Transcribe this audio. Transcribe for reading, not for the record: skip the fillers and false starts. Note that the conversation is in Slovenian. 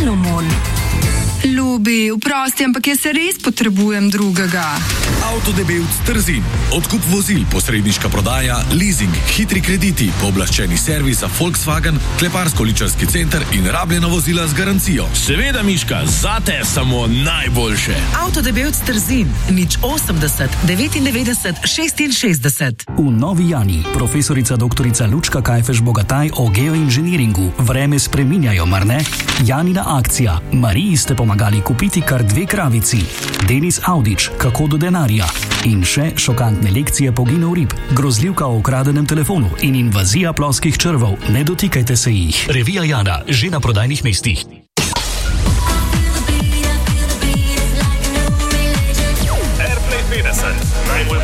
Salomon. Ljubi, vprosti, ampak jaz se res potrebujem drugega. Avtodebevc Trzin. Odkup vozil, posredniška prodaja, leasing, hitri krediti, pooblaščeni servis za Volkswagen, kleparsko-ličarski center in rabljena vozila z garancijo. Seveda, Miška, zate samo najboljše. Avtodebevc Trzin, 080 99 66. V Novi Jani profesorica doktorica Lučka Kajfež-Bogataj o geoinženiringu. Vreme spreminjajo, mar ne? Janina akcija. Mariji ste pomagali kupiti kar 2 kravici. Denis Audič, kako do denarja. In še šokantne lekcije poginov rib, grozljivka o ukradenem telefonu in invazija ploskih črvov. Ne dotikajte se jih. Revija Jana, že na prodajnih mestih.